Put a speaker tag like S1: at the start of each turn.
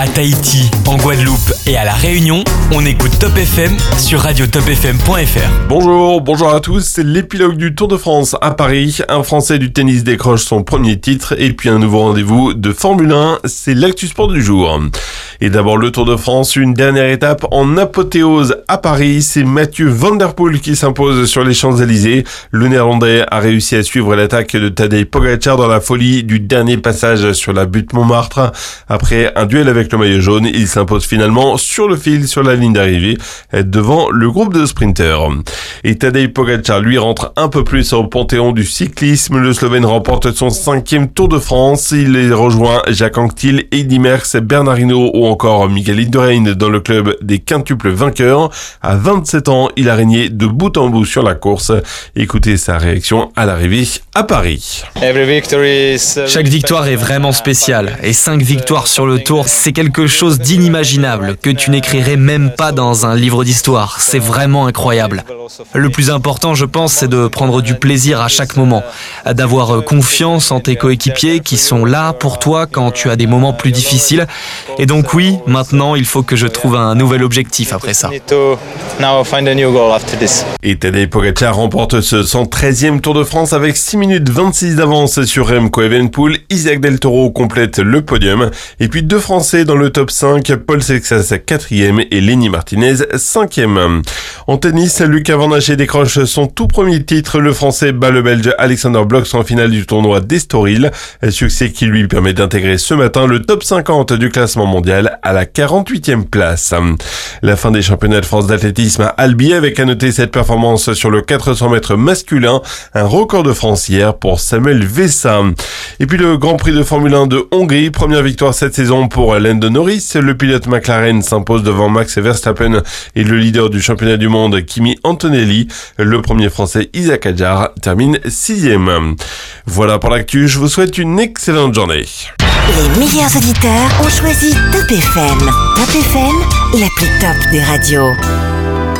S1: À Tahiti, en Guadeloupe et à La Réunion, on écoute Top FM sur radiotopfm.fr.
S2: Bonjour à tous, c'est l'épilogue du Tour de France à Paris. Un Français du tennis décroche son premier titre et puis un nouveau rendez-vous de Formule 1, c'est l'actu sport du jour. Et d'abord le Tour de France, une dernière étape en apothéose à Paris, c'est Mathieu Van Der Poel qui s'impose sur les Champs-Élysées. Le Néerlandais a réussi à suivre l'attaque de Tadej Pogačar dans la folie du dernier passage sur la butte Montmartre. Après un duel avec le maillot jaune, il s'impose finalement sur le fil sur la ligne d'arrivée devant le groupe de sprinters. Et Tadej Pogačar lui rentre un peu plus au panthéon du cyclisme. Le Slovène remporte son 5e Tour de France. Il les rejoint Jacques Anquetil, Eddy Merckx, Bernard Hinault ou encore Miguel Indurain dans le club des quintuples vainqueurs. À 27 ans, il a régné de bout en bout sur la course. Écoutez sa réaction à l'arrivée à Paris.
S3: Chaque victoire est vraiment spéciale et 5 victoires sur le Tour, c'est quelque chose d'inimaginable que tu n'écrirais même pas dans un livre d'histoire. C'est vraiment incroyable. Le plus important, je pense, c'est de prendre du plaisir à chaque moment, d'avoir confiance en tes coéquipiers qui sont là pour toi quand tu as des moments plus difficiles. Et donc oui, maintenant, il faut que je trouve un nouvel objectif après ça.
S2: Et Tadej Pogačar remporte ce 113e Tour de France avec 6 minutes 26 d'avance sur Remco Evenepoel. Isaac Del Toro complète le podium. Et puis 2 Français dans le top 5, Paul Sexas 4e et Lenny Martinez 5e. En tennis, Lucas Van Haché décroche son tout premier titre. Le Français bat le Belge Alexander Blocks en finale du tournoi d'Estoril. Succès qui lui permet d'intégrer ce matin le top 50 du classement mondial à la 48e place. La fin des championnats de France d'athlétisme à Albi avec à noter cette performance sur le 400 mètres masculin. Un record de France hier pour Samuel Vessa. Et puis le Grand Prix de Formule 1 de Hongrie. Première victoire cette saison pour Lando Norris. Le pilote McLaren s'impose devant Max Verstappen et le leader du championnat du monde Kimi Antonelli. Le premier français Isaac Hadjar termine 6e. Voilà pour l'actu, je vous souhaite une excellente journée.
S4: Les meilleurs auditeurs ont choisi Top FM. Top FM, la plus top des radios.